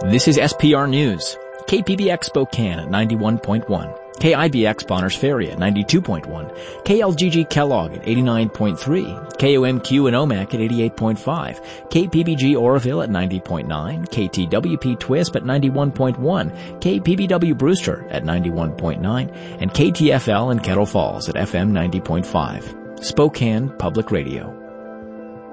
This is SPR News. KPBX Spokane at 91.1. KIBX Bonners Ferry at 92.1, KLGG Kellogg at 89.3, KOMQ in Omak at 88.5, KPBG Oroville at 90.9, KTWP Twisp at 91.1, KPBW Brewster at 91.9, and KTFL in Kettle Falls at FM 90.5. Spokane Public Radio.